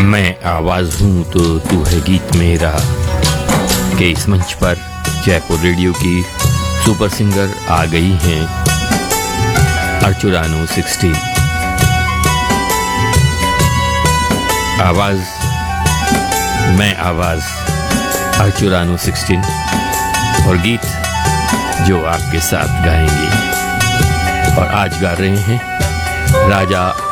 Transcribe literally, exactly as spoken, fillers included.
मैं आवाज हूँ तो तू है गीत मेरा के इस मंच पर जयपुर रेडियो की सुपर सिंगर आ गई हैं अर्चुरानो सिक्सटीन। आवाज मैं आवाज अर्चुरानो सिक्सटीन और गीत जो आपके साथ गाएंगे। और आज गा रहे हैं राजा